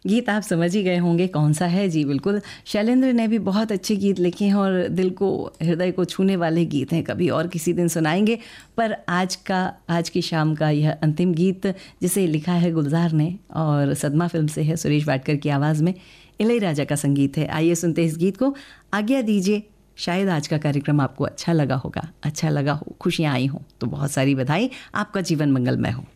गीत आप समझ ही गए होंगे कौन सा है। जी बिल्कुल, शैलेंद्र ने भी बहुत अच्छे गीत लिखे हैं और दिल को, हृदय को छूने वाले गीत हैं। कभी और किसी दिन सुनाएंगे, पर आज की शाम का यह अंतिम गीत जिसे लिखा है गुलजार ने और सदमा फिल्म से है, सुरेश वाडकर की आवाज़ में इलैयाराजा का संगीत है। आइए सुनते हैं इस गीत को, आज्ञा दीजिए। शायद आज का कार्यक्रम आपको अच्छा लगा होगा, अच्छा लगा हो, खुशियाँ आई हों तो बहुत सारी बधाई, आपका जीवन मंगलमय हो।